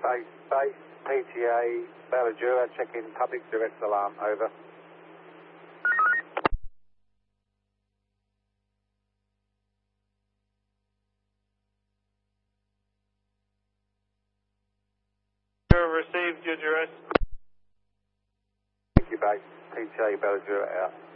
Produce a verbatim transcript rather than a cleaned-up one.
Base, base, P T A, Ballajura, check-in public direct alarm, over. Received your address. Thank you, base, P T A, Ballajura, out.